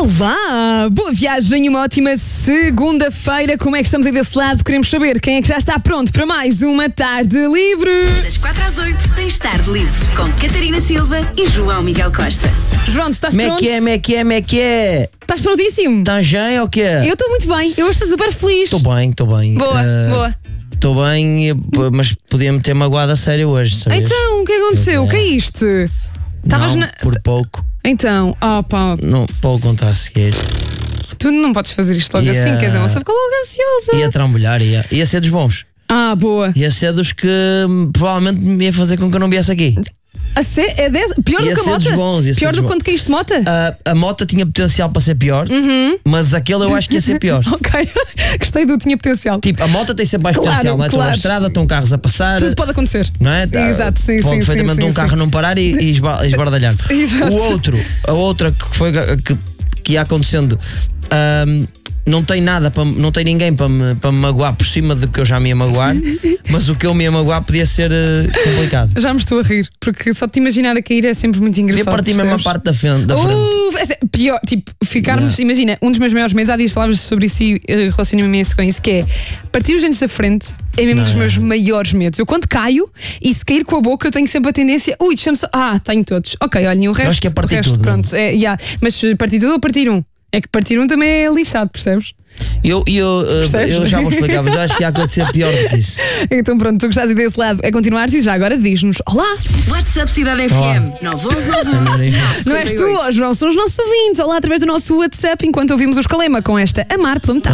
Olá, boa viagem e uma ótima segunda-feira. Como é que estamos aí desse lado? Queremos saber quem é que já está pronto para mais uma tarde livre. Das 4 às 8 tens Tarde Livre com Catarina Silva e João Miguel Costa. João, tu estás pronto? Como é que é? Estás prontíssimo? Estás bem ou quê? Eu estou muito bem, eu estou super feliz. Estou bem. Boa, boa. Estou bem, mas podia-me ter magoado a sério hoje, sabes? Então, o que aconteceu? O que é isto? Estavas Não, por pouco. Então, pá. Não, para contar a seguir. Tu não podes fazer isto logo assim, quer dizer, uma pessoa fica logo ansiosa. Ia trambolhar, ia ser dos bons. Boa. Ia ser dos que provavelmente me ia fazer com que eu não viesse aqui. É 10? Pior do que a moto? Pior do que quando caíste de moto? A moto tinha potencial para ser pior, mas aquele eu acho que ia ser pior. Ok, gostei do tinha potencial. Tipo, a moto tem sempre mais potencial, não é? Estou na estrada, estão carros a passar. Tudo pode acontecer. Não é? Exato, sim. Pode perfeitamente um carro não parar e esbardalhar. Exato. A outra que ia acontecendo, não tem nada, não tem ninguém para me magoar por cima do que eu já me ia magoar, mas o que eu me ia magoar podia ser complicado. Já me estou a rir, porque só te imaginar a cair é sempre muito engraçado. Eu parti mesmo a parte da frente. Pior, tipo, ficarmos, imagina, um dos meus maiores medos, há dias falavas sobre isso e relacionei-me com isso, que é partir os dentes da frente, é mesmo dos meus maiores medos. Eu quando caio, e se cair com a boca, eu tenho sempre a tendência, deixa-me só, tenho todos. Ok, olhem, o resto. Eu acho que é partir tudo. Pronto, mas partir tudo ou partir um? É que partir um também é lixado, percebes? Eu já vou explicar, mas eu acho que ia acontecer pior do que isso. Então pronto, tu que estás aí desse lado a continuar e já agora diz-nos olá. WhatsApp Cidade FM 91191. Não és tu, João, são os nossos ouvintes. Olá através do nosso WhatsApp enquanto ouvimos o Escalema com esta Amar pela Metade.